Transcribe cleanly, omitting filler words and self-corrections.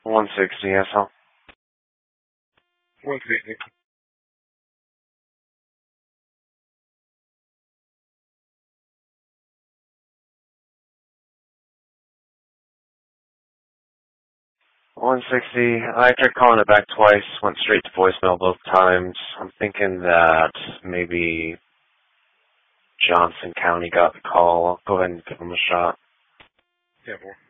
160, SL. 160. I tried calling it back twice, went straight to voicemail both times. I'm thinking that maybe Johnson County got the call. I'll go ahead and give them a shot. Yeah, 4.